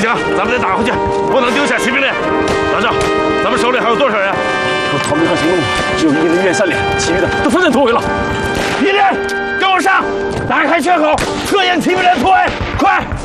行，咱们得打回去，不能丢下骑兵连。老赵，咱们手里还有多少人？ 逃命和行动只有一连、1连、3连，其余的都分散突围了。 1连，跟我上，打开缺口，测验骑兵连突围，快！